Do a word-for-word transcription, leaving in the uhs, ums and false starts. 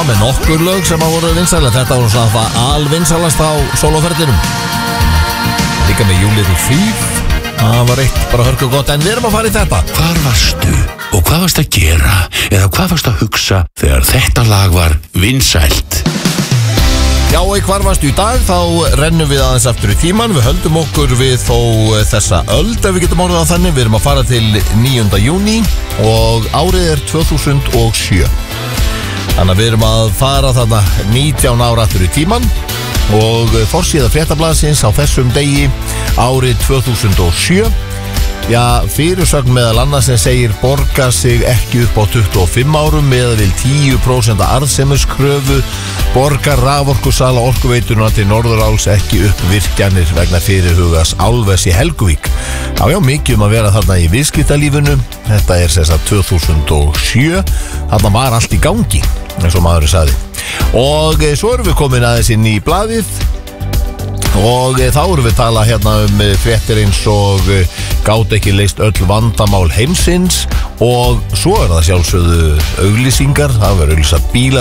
með nokkur lög sem að voru vinsæla. Þetta var svona það alvinsælast á sólóferðinum. Líka með Júlíu Fríð. Það var eitt bara hörku gott, en við erum að fara í þetta. Hvar varstu og hvað varst að gera eða hvað varst að hugsa þegar þetta lag var vinsælt? Já, og hvar varstu í dag, þá rennum við aðeins aftur í tíman. Við höldum okkur við þó þessa öld, ef við getum orðið á þannig. Við erum að fara til níunda júní og árið er tvö þúsund og sjö. Þannig að við erum að fara þarna nítján ára aftur í tíman. Og forsíða fréttablaðsins á þessum degi árið tvö þúsund og sjö. Já, fyrirsögn meðal annars sem segir borga sig ekki upp á tuttugu og fimm árum með vil tíu prósent arðsemiskröfu, borgar raforkusala Orkuveitunnar til Norðuráls ekki upp virkjanir vegna fyrirhugas álvers í Helguvík. Já, já, mikið um að vera þarna í viðskiptalífinu. Þetta er sem sagt tvö þúsund og sjö. Þarna var allt í gangi, eins og maðurinn sagði. Og svo erum við komin aðeins inn í blaðið. Og þá erum við tala hérna um fréttir eins og gátu ekki leyst öll vandamál heimsins. Og svo er það sjálfsögðu auglýsingar. Það verður auglýsað bíla